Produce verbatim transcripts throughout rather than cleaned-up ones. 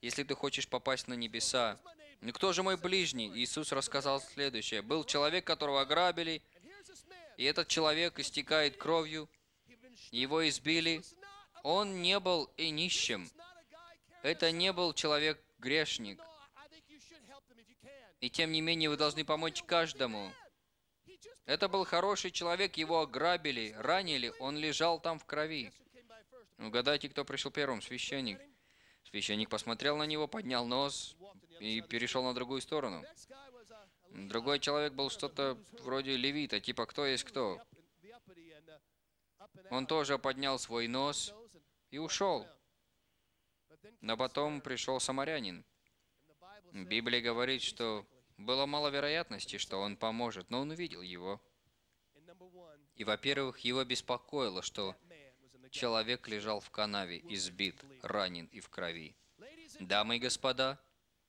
если ты хочешь попасть на небеса. Ну кто же мой ближний? Иисус рассказал следующее. Был человек, которого ограбили, и этот человек истекает кровью, его избили. Он не был и нищим. Это не был человек-грешник. И тем не менее вы должны помочь каждому. Это был хороший человек, его ограбили, ранили, он лежал там в крови. Угадайте, кто пришел первым? Священник. Священник посмотрел на него, поднял нос и перешел на другую сторону. Другой человек был что-то вроде левита, типа кто есть кто. Он тоже поднял свой нос и ушел. Но потом пришел самарянин. Библия говорит, что было мало вероятности, что он поможет, но он увидел его. И, во-первых, его беспокоило, что человек лежал в канаве, избит, ранен и в крови. Дамы и господа,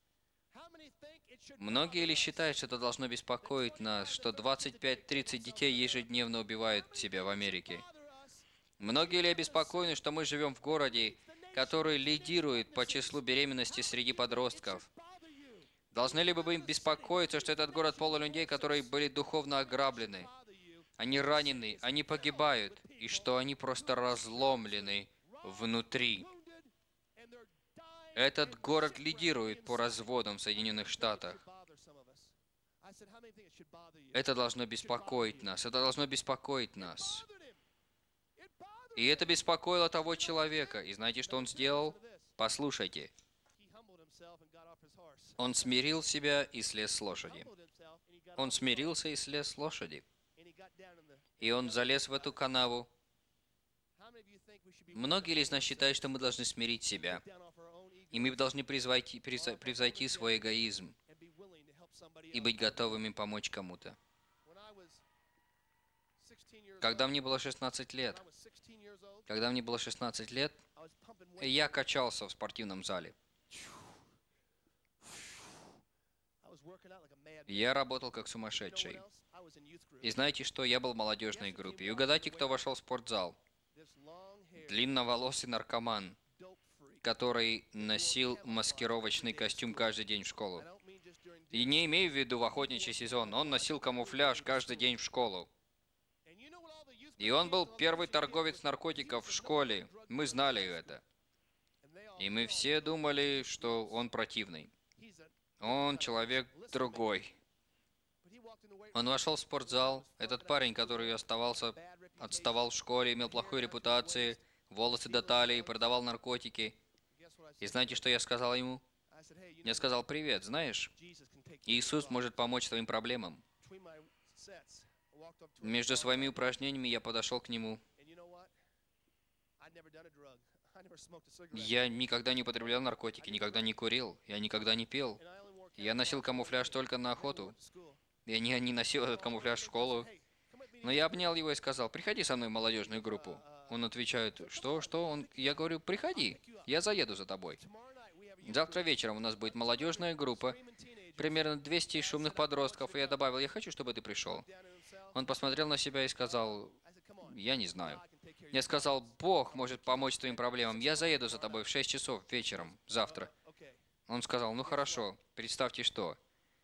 многие ли считают, что это должно беспокоить нас, что двадцать пять-тридцать детей ежедневно убивают себя в Америке? Многие ли обеспокоены, что мы живем в городе, который лидирует по числу беременности среди подростков? Должны ли вы беспокоиться, что этот город полон людей, которые были духовно ограблены? Они ранены, они погибают, и что они просто разломлены внутри. Этот город лидирует по разводам в Соединенных Штатах. Это должно беспокоить нас, это должно беспокоить нас. И это беспокоило того человека. И знаете, что он сделал? Послушайте. Он смирил себя и слез с лошади. Он смирился и слез с лошади. И он залез в эту канаву. Многие из нас считают, что мы должны смирить себя. И мы должны превзойти, превзойти свой эгоизм и быть готовыми помочь кому-то. Когда мне было шестнадцать лет, когда мне было шестнадцать лет, я качался в спортивном зале. Я работал как сумасшедший. И знаете что? Я был в молодежной группе. И угадайте, кто вошел в спортзал? Длинноволосый наркоман, который носил маскировочный костюм каждый день в школу. И не имею в виду в охотничий сезон. Он носил камуфляж каждый день в школу. И он был первый торговец наркотиков в школе. Мы знали это. И мы все думали, что он противный. Он человек другой. Он вошел в спортзал. Этот парень, который оставался, отставал в школе, имел плохую репутацию, волосы до талии, продавал наркотики. И знаете, что я сказал ему? Я сказал: «Привет, знаешь, Иисус может помочь твоим проблемам». Между своими упражнениями я подошел к нему. Я никогда не употреблял наркотики, никогда не курил, я никогда не пил. Я носил камуфляж только на охоту. Я не, не носил этот камуфляж в школу. Но я обнял его и сказал: «Приходи со мной в молодежную группу». Он отвечает: «Что, что?» Он, я говорю: «Приходи, я заеду за тобой». Завтра вечером у нас будет молодежная группа, примерно двести шумных подростков, и я добавил: «Я хочу, чтобы ты пришел». Он посмотрел на себя и сказал: «Я не знаю». Я сказал: «Бог может помочь твоим проблемам. Я заеду за тобой в шесть часов вечером, завтра». Он сказал: «Ну хорошо, представьте что.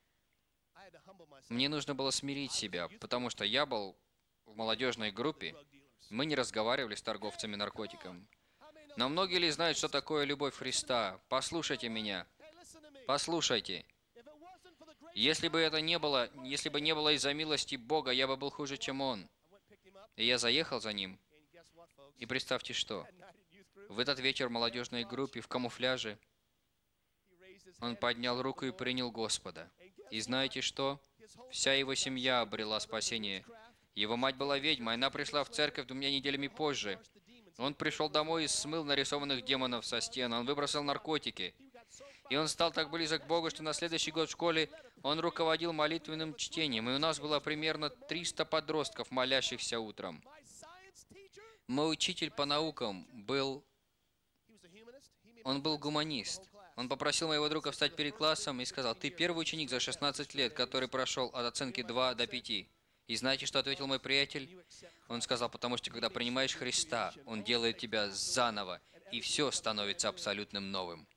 Мне нужно было смирить себя, потому что я был в молодежной группе, мы не разговаривали с торговцами наркотиками. Но многие ли знают, что такое любовь Христа? Послушайте меня. Послушайте. Если бы это не было, если бы не было из-за милости Бога, я бы был хуже, чем Он. И я заехал за ним. И представьте что. В этот вечер в молодежной группе, в камуфляже, он поднял руку и принял Господа. И знаете что? Вся его семья обрела спасение. Его мать была ведьма, она пришла в церковь двумя неделями позже. Он пришел домой и смыл нарисованных демонов со стен, он выбросил наркотики. И он стал так близок к Богу, что на следующий год в школе он руководил молитвенным чтением. И у нас было примерно триста подростков, молящихся утром. Мой учитель по наукам был... Он был гуманист. Он попросил моего друга встать перед классом и сказал: «Ты первый ученик за шестнадцать лет, который прошел от оценки два до пяти». И знаете, что ответил мой приятель? Он сказал: «Потому что, когда принимаешь Христа, Он делает тебя заново, и все становится абсолютным новым».